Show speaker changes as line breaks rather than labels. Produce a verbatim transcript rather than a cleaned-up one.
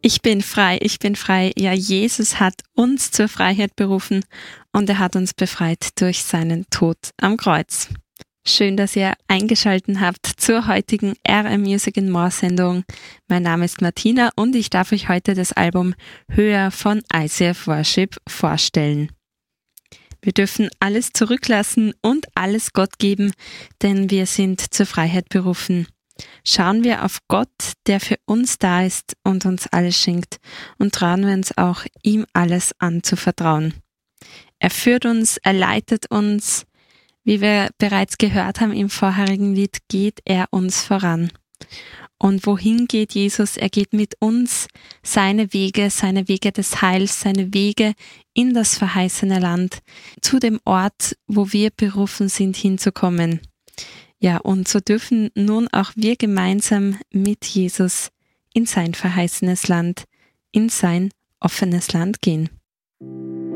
Ich bin frei, ich bin frei. Ja, Jesus hat uns zur Freiheit berufen und er hat uns befreit durch seinen Tod am Kreuz. Schön, dass ihr eingeschaltet habt zur heutigen R M Music in More Sendung. Mein Name ist Martina und ich darf euch heute das Album Höher von I C F Worship vorstellen. Wir dürfen alles zurücklassen und alles Gott geben, denn wir sind zur Freiheit berufen. Schauen wir auf Gott, der für uns da ist und uns alles schenkt, und trauen wir uns auch, ihm alles anzuvertrauen. Er führt uns, er leitet uns. Wie wir bereits gehört haben im vorherigen Lied, geht er uns voran. Und wohin geht Jesus? Er geht mit uns seine Wege, seine Wege des Heils, seine Wege in das verheißene Land, zu dem Ort, wo wir berufen sind, hinzukommen. Ja, und so dürfen nun auch wir gemeinsam mit Jesus in sein verheißenes Land, in sein offenes Land gehen.